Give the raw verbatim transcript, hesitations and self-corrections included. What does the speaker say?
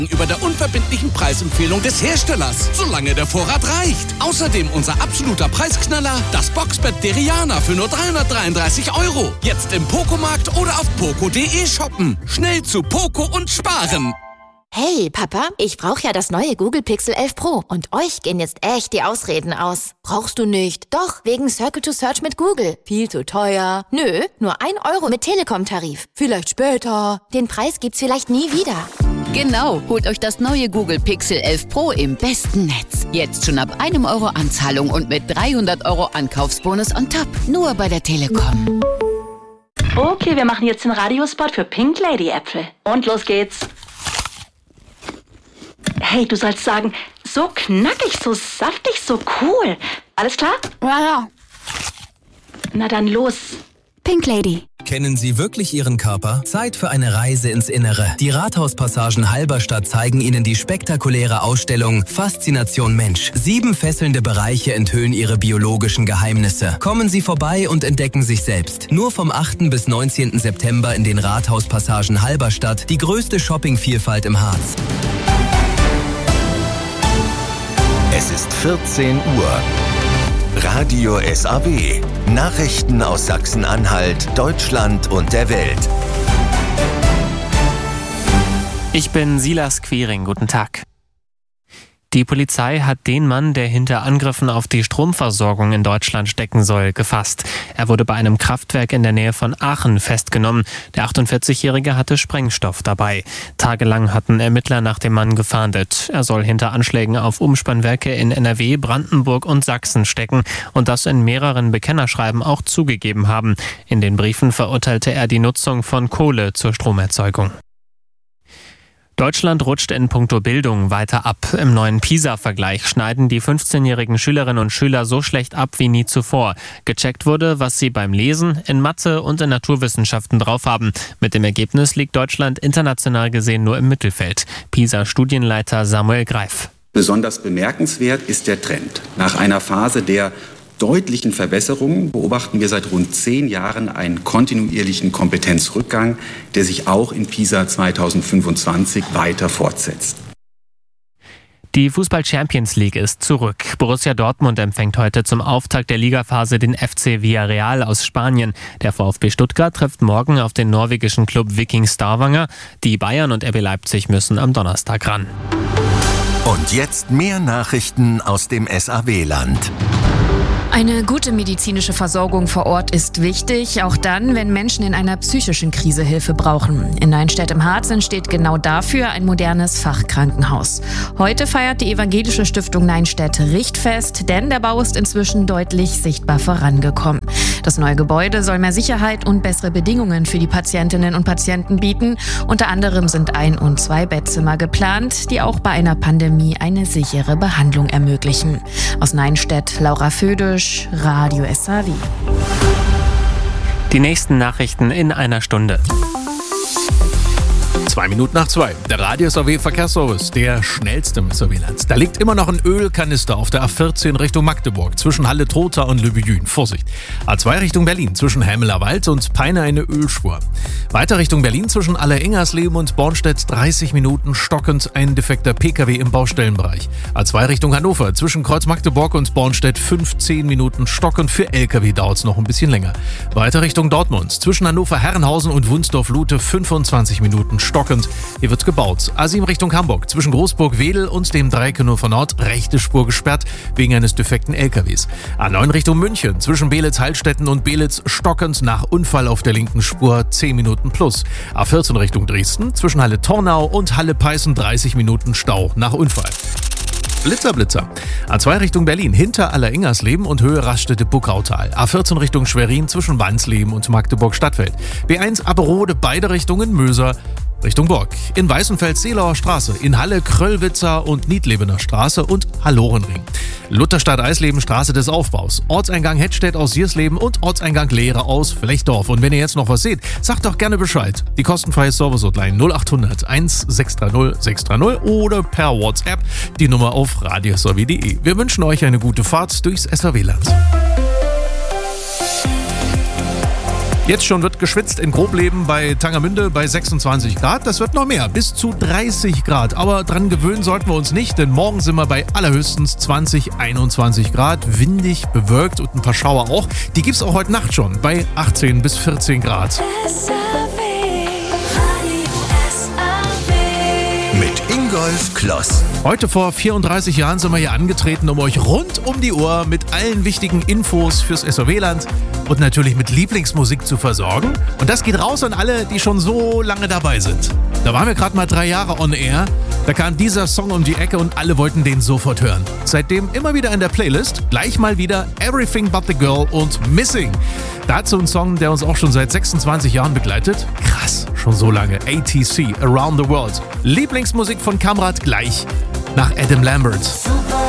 über der unverbindlichen Preisempfehlung des Herstellers, solange der Vorrat reicht. Außerdem unser absoluter Preisknaller, das Boxbett Deriana für nur dreihundertdreiunddreißig Euro. Jetzt im Pocomarkt oder auf poco punkt de shoppen. Schnell zu Poco und sparen. Hey, Papa, ich brauche ja das neue Google Pixel elf Pro und euch gehen jetzt echt die Ausreden aus. Brauchst du nicht? Doch, wegen Circle to Search mit Google. Viel zu teuer. Nö, nur ein Euro mit Telekom-Tarif. Vielleicht später. Den Preis gibt's vielleicht nie wieder. Genau, holt euch das neue Google Pixel elf Pro im besten Netz. Jetzt schon ab einem Euro Anzahlung und mit dreihundert Euro Ankaufsbonus on top. Nur bei der Telekom. Okay, wir machen jetzt den Radiospot für Pink Lady Äpfel. Und los geht's. Hey, du sollst sagen, so knackig, so saftig, so cool. Alles klar? Ja, ja. Na dann los. Pink Lady. Kennen Sie wirklich Ihren Körper? Zeit für eine Reise ins Innere. Die Rathauspassagen Halberstadt zeigen Ihnen die spektakuläre Ausstellung Faszination Mensch. Sieben fesselnde Bereiche enthüllen Ihre biologischen Geheimnisse. Kommen Sie vorbei und entdecken sich selbst. Nur vom achten bis neunzehnten September in den Rathauspassagen Halberstadt, die größte Shoppingvielfalt im Harz. Es ist vierzehn Uhr. Radio S A W. Nachrichten aus Sachsen-Anhalt, Deutschland und der Welt. Ich bin Silas Quiring. Guten Tag. Die Polizei hat den Mann, der hinter Angriffen auf die Stromversorgung in Deutschland stecken soll, gefasst. Er wurde bei einem Kraftwerk in der Nähe von Aachen festgenommen. Der achtundvierzigjährige hatte Sprengstoff dabei. Tagelang hatten Ermittler nach dem Mann gefahndet. Er soll hinter Anschlägen auf Umspannwerke in N R W, Brandenburg und Sachsen stecken und das in mehreren Bekennerschreiben auch zugegeben haben. In den Briefen verurteilte er die Nutzung von Kohle zur Stromerzeugung. Deutschland rutscht in puncto Bildung weiter ab. Im neuen PISA-Vergleich schneiden die fünfzehnjährigen Schülerinnen und Schüler so schlecht ab wie nie zuvor. Gecheckt wurde, was sie beim Lesen, in Mathe und in Naturwissenschaften drauf haben. Mit dem Ergebnis liegt Deutschland international gesehen nur im Mittelfeld. PISA-Studienleiter Samuel Greif. Besonders bemerkenswert ist der Trend. Nach einer Phase der deutlichen Verbesserungen beobachten wir seit rund zehn Jahren einen kontinuierlichen Kompetenzrückgang, der sich auch in PISA zweitausendfünfundzwanzig weiter fortsetzt. Die Fußball-Champions League ist zurück. Borussia Dortmund empfängt heute zum Auftakt der Ligaphase den F C Villarreal aus Spanien. Der VfB Stuttgart trifft morgen auf den norwegischen Club Viking Stavanger. Die Bayern und R B Leipzig müssen am Donnerstag ran. Und jetzt mehr Nachrichten aus dem S A W-Land. Eine gute medizinische Versorgung vor Ort ist wichtig, auch dann, wenn Menschen in einer psychischen Krise Hilfe brauchen. In Neinstedt im Harz entsteht genau dafür ein modernes Fachkrankenhaus. Heute feiert die evangelische Stiftung Neinstedt Richtfest, denn der Bau ist inzwischen deutlich sichtbar vorangekommen. Das neue Gebäude soll mehr Sicherheit und bessere Bedingungen für die Patientinnen und Patienten bieten. Unter anderem sind ein- und zwei Bettzimmer geplant, die auch bei einer Pandemie eine sichere Behandlung ermöglichen. Aus Neinstedt, Laura Födisch, Radio S A W. Die nächsten Nachrichten in einer Stunde. Zwei Minuten nach zwei. Der Radio S A W Verkehrsservice, der schnellste im S A W-Land. Da liegt immer noch ein Ölkanister auf der A vierzehn Richtung Magdeburg zwischen Halle-Trotha und Lübejün. Vorsicht. A zwei Richtung Berlin zwischen Helmelerwald und Peine eine Ölspur. Weiter Richtung Berlin zwischen Aller-Ingersleben und Bornstedt dreißig Minuten stockend ein defekter P K W im Baustellenbereich. A zwei Richtung Hannover zwischen Kreuz Magdeburg und Bornstedt fünfzehn Minuten stockend. Für L K W dauert es noch ein bisschen länger. Weiter Richtung Dortmund zwischen Hannover-Herrenhausen und Wunsdorf-Lute fünfundzwanzig Minuten stockend. Hier wird gebaut. A sieben Richtung Hamburg zwischen Großburg-Wedel und dem Dreieck Hannover Nord rechte Spur gesperrt wegen eines defekten L K Ws. A neun Richtung München zwischen Belitz-Hallstetten und Belitz stockend nach Unfall auf der linken Spur zehn Minuten plus. A vierzehn Richtung Dresden zwischen Halle-Tornau und Halle-Peißen dreißig Minuten Stau nach Unfall. Blitzer, Blitzer. A zwei Richtung Berlin hinter Aller-Ingersleben und Höhe Raststätte-Buckautal. A vierzehn Richtung Schwerin zwischen Wansleben und Magdeburg-Stadtfeld. B eins Aberode beide Richtungen Möser Richtung Burg. In Weißenfels-Seelauer Straße, in Halle Kröllwitzer und Niedlebener Straße und Hallorenring. Lutherstadt-Eisleben Straße des Aufbaus. Ortseingang Hettstedt aus Siersleben und Ortseingang Lehre aus Flechdorf. Und wenn ihr jetzt noch was seht, sagt doch gerne Bescheid. Die kostenfreie Service-Hotline null acht hundert eins sechs drei null sechs drei null oder per WhatsApp die Nummer auf radio s a w punkt de. Wir wünschen euch eine gute Fahrt durchs S A W-Land. Jetzt schon wird geschwitzt in Grobleben bei Tangermünde bei sechsundzwanzig Grad. Das wird noch mehr, bis zu dreißig Grad. Aber dran gewöhnen sollten wir uns nicht, denn morgen sind wir bei allerhöchstens zwanzig, einundzwanzig Grad. Windig, bewölkt und ein paar Schauer auch. Die gibt's auch heute Nacht schon bei achtzehn bis vierzehn Grad. Mit Ingolf Kloss. Heute vor vierunddreißig Jahren sind wir hier angetreten, um euch rund um die Uhr mit allen wichtigen Infos fürs S O W-Land und natürlich mit Lieblingsmusik zu versorgen. Und das geht raus an alle, die schon so lange dabei sind. Da waren wir gerade mal drei Jahre on air. Da kam dieser Song um die Ecke und alle wollten den sofort hören. Seitdem immer wieder in der Playlist, gleich mal wieder Everything But The Girl und Missing. Dazu ein Song, der uns auch schon seit sechsundzwanzig Jahren begleitet. Krass, schon so lange. A T C, Around the World. Lieblingsmusik von Kamrat gleich nach Adam Lambert. Super.